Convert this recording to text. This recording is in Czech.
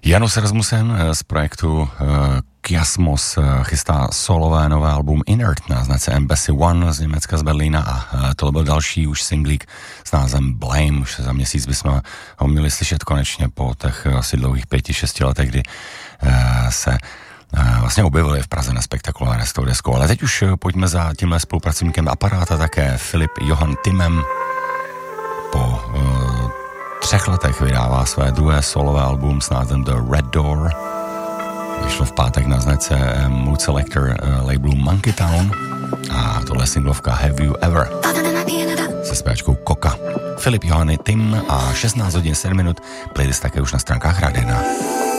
Janus Rasmussen z projektu Kiasmos chystá solové nové album Inert na značce Embassy One z Německa, z Berlína, a to byl další už singlík s názvem Blame. Už za měsíc bychom ho měli slyšet konečně po těch asi dlouhých 5-6 letech, kdy se vlastně objevili v Praze na spektakulárně s tou deskou. Ale teď už pojďme za tímhle spolupracovníkem Aparáta také Filip Johan Timem. Po 3 letech vydává své druhé solové album s názvem The Red Door. Vyšlo v pátek na značce Mood Selector labelu Monkey Town a tohle je singlovka Have You Ever se zpěvačkou Coca. Filip Johan Tim a 16 hodin 7 minut, playlist také už na stránkách Rádia 1.